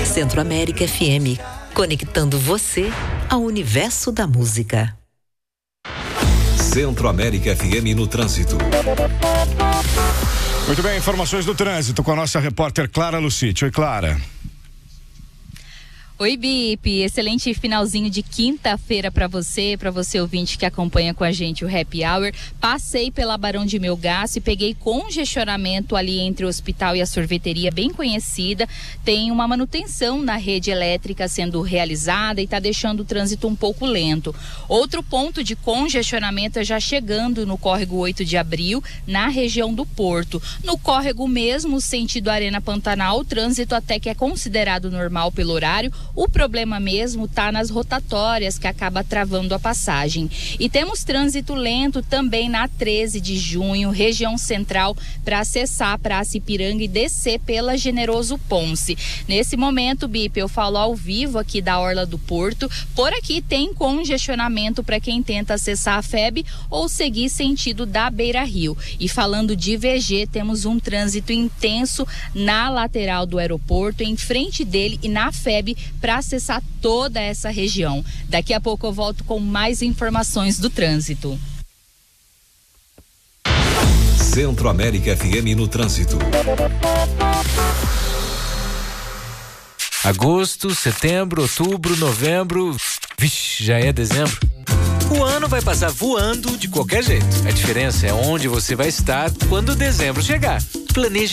Centro América FM, conectando você ao universo da música. Centro América FM no trânsito. Muito bem, informações do trânsito com a nossa repórter Clara Lucite. Oi, Clara. Oi, Bip, excelente finalzinho de quinta-feira para você ouvinte que acompanha com a gente o Happy Hour. Passei pela Barão de Melgaço e peguei congestionamento ali entre o hospital e a sorveteria, bem conhecida. Tem uma manutenção na rede elétrica sendo realizada e está deixando o trânsito um pouco lento. Outro ponto de congestionamento é já chegando no córrego 8 de abril, na região do Porto. No córrego mesmo, sentido Arena Pantanal, o trânsito até que é considerado normal pelo horário. O problema mesmo está nas rotatórias, que acaba travando a passagem. E temos trânsito lento também na 13 de junho, região central, para acessar a Praça Ipiranga e descer pela Generoso Ponce. Nesse momento, Bip, eu falo ao vivo aqui da Orla do Porto. Por aqui tem congestionamento para quem tenta acessar a FEB ou seguir sentido da Beira Rio. E falando de VG, temos um trânsito intenso na lateral do aeroporto, em frente dele e na FEB, para acessar toda essa região. Daqui a pouco eu volto com mais informações do trânsito. Centro América FM no trânsito. Agosto, setembro, outubro, novembro. Vixe, já é dezembro. O ano vai passar voando de qualquer jeito. A diferença é onde você vai estar quando dezembro chegar. Planeje